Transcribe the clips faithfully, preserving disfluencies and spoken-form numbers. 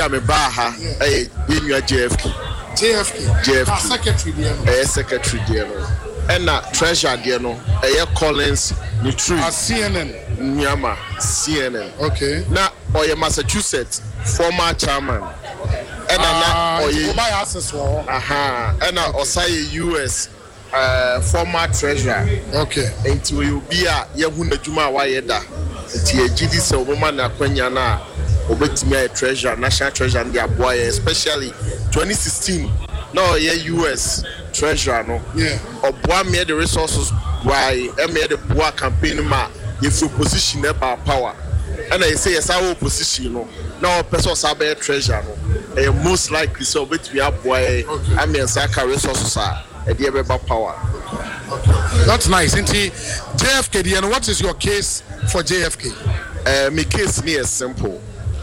a me ba ha eh yenua J F K J F K J F K secretary there no eh secretary there no and na treasurer there no eh Collins ni true C N N nyama C N N okay na oye Massachusetts former chairman and na oye buy access for aha and na osaye U S uh, former treasurer okay enti we obi a yehu na djuma wa yeda enti ejidi se oboma na kwanya na obetimi a treasurer national treasurer ndi aboa especially twenty sixteen no ye U S treasurer no yeah oboa me the resources why e me the boa campaign ma if opposition na power and I say yes our opposition no now person sabe treasurer no e most likely so obetimi aboa I mean saka resources are e dey be power. That's nice. Inti J F K, and what is your case for J F K? Uh, my case is simple.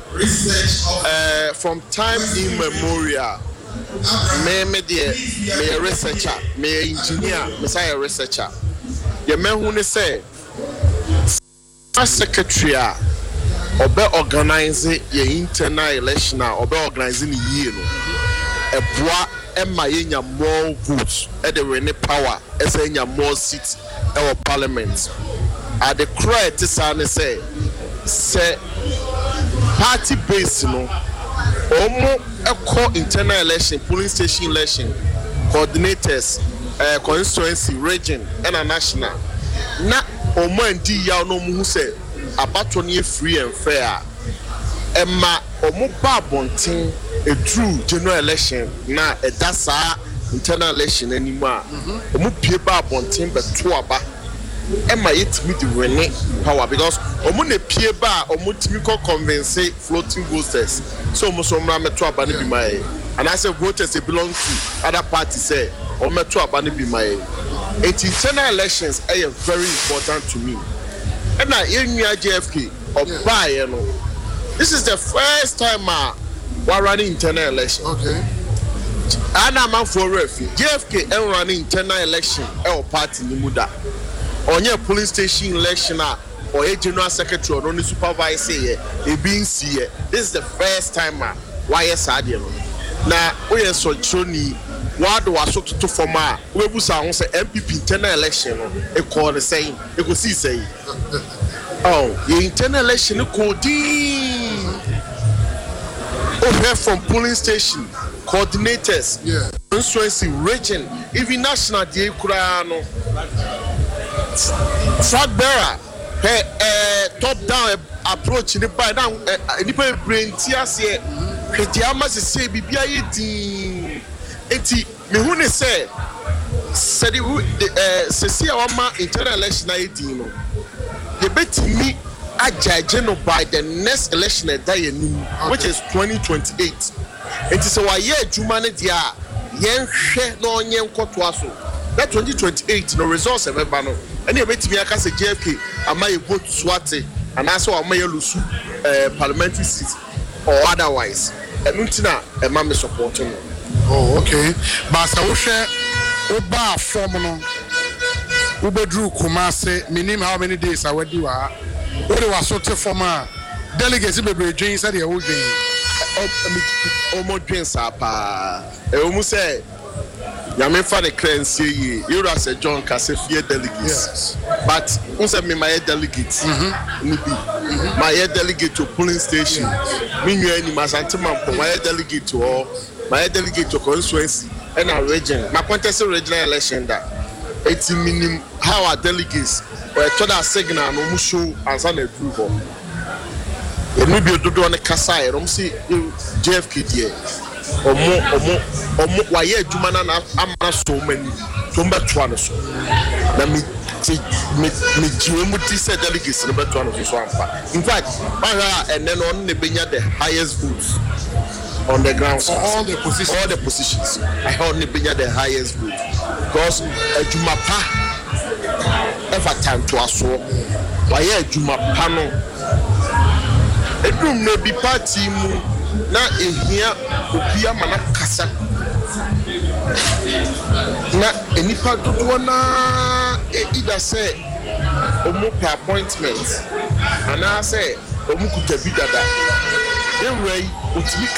Uh, from time immemorial, me me dear, me a researcher, me a engineer, me say a researcher. The man who say, secretary, obe organizing the internal election, obe organizing the year, a bois. Emma yenya more votes at the rene power as a more seats our parliament at the cry to say say party based no omo eco internal election polling station election coordinators uh, constituency region and a national na omo ndi ya no mu say abato ne free and fair Emma omo ba bonten a true general election na a dasa internal election anymore. Omo pie ba bonten be to aba. Emma yet me the rene power because omo ne pie ba omo timi ko convince floating voters. So omo so mra me to aba ne bi mai. And I say voters they belong to other parties say omo to aba ne bi mai. It internal elections are very important to me. And na yenua J F K oba ye no. This is the first time uh, we're running internal election. Okay. And I'm out for refuge. J F K and running internal election. Our party ni muda. On your police station election or a general secretary or only supervisor here, a being see. This is the first time uh, why yes I did. Now we are so trony. What do I so to form? We will say M P P internal election. A call the same. You could see say. Oh, the internal election code. Oh, from polling station coordinators, yeah, constituency, region, even national. Day kurano flag bearer, hey, uh, top down uh, approach. The by now, any brain tears here. The amas is say, "Be eighteen." Eighty. Me who ne say, said the uh, say our internal election eighteen. The bet me. I judge by the next election day, which is twenty twenty-eight. It is a year humanity. Yen share no yen kotwaso. That twenty twenty-eight no results ever bano. And you bet me I can say J F K. Am I vote Swati and also am I lose parliamentary seats or otherwise? And Untina a mammy supporting. Oh, okay. But I will share Oba Formono Ubedru Kumase. Minim how many days I will do. What was sort of former delegates be bring said the old thing. Almost drinks up. I almost say, Yamin for the cleanse, you are a John Cassifia delegates. But also me my delegates. Mm-hmm. My delegate to polling station. Me you any Masantima, my delegate to all, my delegate to constituency and our region. My contested regional election that eighty minimum how our delegates. Or a total signal no mushu as an approval. It may be a do on a Kasai, I don't see J F K D. Or more, or more, or more, why, yeah, Jumana, I'm not so many, so much one. So, let me me Jumuti said delegates in the better one of this one. In fact, and then on the Benya, the highest votes on the ground. For all the positions, all the positions, I only Benya the highest vote because a Jumapa. Ever time to us, why a Juma panel? A room may be party na in here, Upia Manakasa. Na any part of one either say, Omo per appointment, and I say, Omuku Tabida. Anyway,